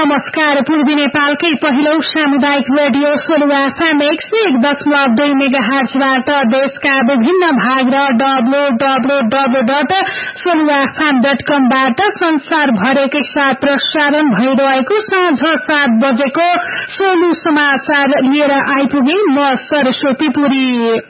नमस्कार। पूर्वी नेपालकै पहिलो सामुदायिक रेडियो सोलुवा FM 101.2 मेगाहर्जबाट देशका विभिन्न भाग र www.solufm.com बाट संसारभरकै साथ प्रसारण भइरहेको साँझ 7 बजेको सोलु समाचार लिएर आइपुगे म सरस्वती पुरी।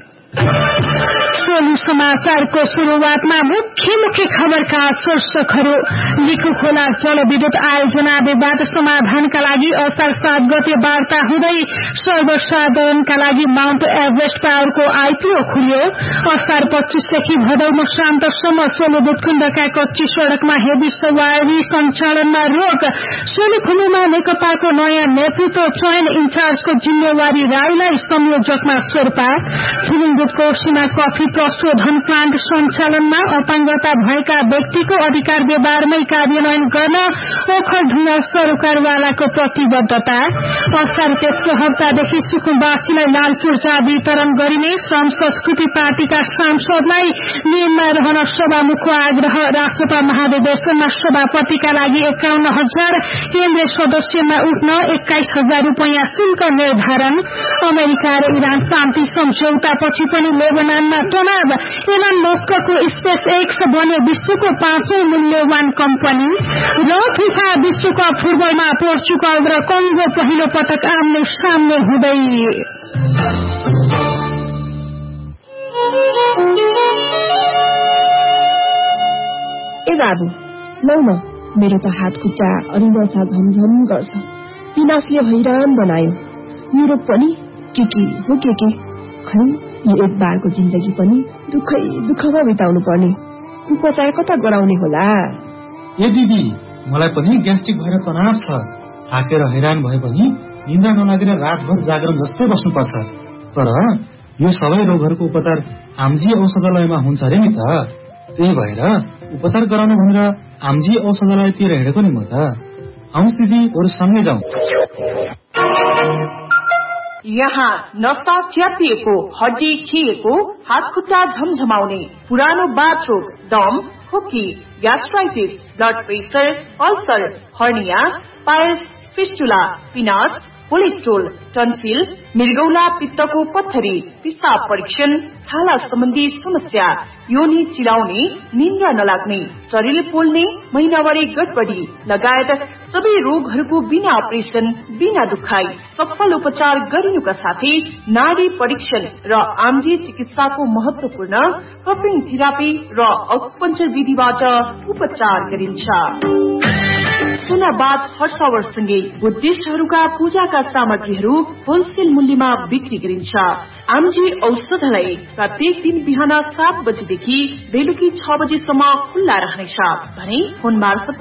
सोलु समाचारको शुरूआतमा मुख्य खबरका शीर्षकहरू। लिखु खोला जलविद्युत आयोजना विवाद समाधानका लागि असार 7 गते वार्ता हुँदै सर्वसाधारणका लागि माउन्ट एभरेस्ट पावरको आइपीओ खुल्यो। असार 25 देखि भदौ मसान्तसम्म सोलु दुधकुण्डका कच्ची सड़कमा हेभी सवारी सञ्चालनमा रोक। सोलुखुम्बुमा नेकपाको नयाँ नेतृत्व चयन, इन्चार्जको जिम्मेवारी राईलाई, संयोजकमा शेर्पा। कोशीमा कफी प्रशोधन प्लान्ट सञ्चालनमा अपाङ्गता भएका व्यक्तिको अधिकार व्यवहारमै कार्यान्वयन गर्न ओखलढुङ्गा सरकारवालाको प्रतिबद्धता। असार तेस्रो हप्तादेखि सुकुम्बासीलाई लाल पूर्जा वितरण गरिने श्रम संस्कृति पार्टीका सांसदलाई नियममा रहन सभामुखको आग्रह। राष्ट्रपा महाधिवेशनमा सभापतिका लागि 51,000, केन्द्रीय सदस्यमा उठ्न 21,000 रुपैयाँ शुल्क निर्धारण। अमेरिका र इरान शान्ति सम्झौतापछि पनि लेबनानमा तनाव। एलन मस्कको स्पेस एक्स बन्यो विश्वको 5औं मूल्यवान कम्पनी। र फिफा विश्वकप फुटबलमा पोर्चुगल र कङ्गो पहिलो पटक आम्ने सामने हुँदै। ए बाबु लौ न, मेरो त हात खुट्टा अनि नसा झमझम गर्छ। पिनासले हैरान बनायो। युरोप पनि के हो के खै, यो एक बारको जिन्दगी पनि दुःखमा बिताउनु पर्ने। उपचार कता गराउने होला? ए दिदी, मलाई पनि ग्यास्ट्रिक भएर तनाव छ। थाकेर हैरान भए पनि निन्द्रा नलागेर रातभर जागरण जस्तै बस्नुपर्छ। तर यो सबै रोगहरूको उपचार आमजी औषधालयमा हुन्छ अरे नि त। त्यही भएर उपचार गराउनु भनेर आमजी औषधालयतिर हिँडेको नि म त। आउनुहोस् दिदी, अरू सँगै जाउँ। यहाँ नसा च्यापिएको, हड्डी खिएको, हात खुट्टा झमझमाउने, पुरानो बाथरोग, दम, खोकी, gastritis, blood pressure, ulcer, hernia, piles, fistula, पिनास, cholesterol, tonsil, मृगौला पित्तको पत्थरी, पिसाब परीक्षण, छाला सम्बन्धी समस्या, योनि चिलाउने, निन्द्रा नलाग्ने, शरीर पोल्ने, महिनावारी गडबडी लगायत सबै रोगहरूको बिना अपरेसन, बिना दुखाई सफल उपचार गरिनुका साथै नाडी परीक्षण र आमजी चिकित्साको महत्वपूर्ण कपिङ थेरापी र अकुपञ्चर विधिबाट उपचार गरिन्छ। सुनाबाद हर्षवर्षसँगै बुद्धिस्टहरूका पूजाका सामग्रीहरू होलसेल मूल्यमा बिक्री गरिन्छ। आमजी औषधालय प्रत्येक दिन बिहान 7 बजेदेखि बेलुकी 6 बजेसम्म खुल्ला रहनेछ भने फोन मार्फत